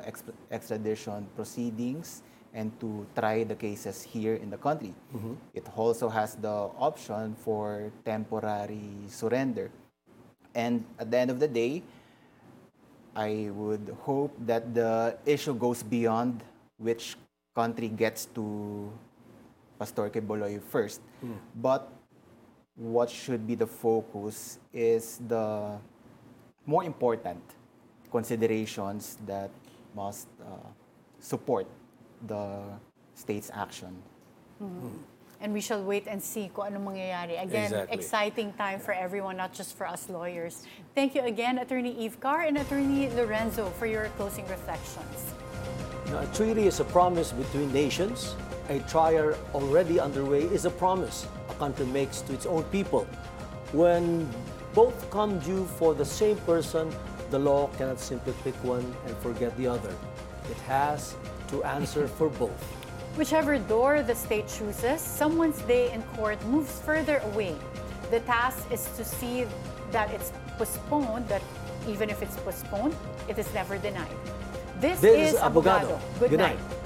extradition proceedings and to try the cases here in the country. It also has the option for temporary surrender. And at the end of the day, I would hope that the issue goes beyond which country gets to Pastor Quiboloy first. But what should be the focus is the more important considerations that must support the state's action. And we shall wait and see kung anong mangyayari. Again, exciting time for everyone, not just for us lawyers. Thank you again, Attorney Eve Carr and Attorney Lorenzo, for your closing reflections. Now, a treaty is a promise between nations. A trial already underway is a promise a country makes to its own people. When both come due for the same person, the law cannot simply pick one and forget the other. It has to answer for both. Whichever door the state chooses, someone's day in court moves further away. The task is to see that it's postponed, that even if it's postponed, it is never denied. This is Abogado. Good night.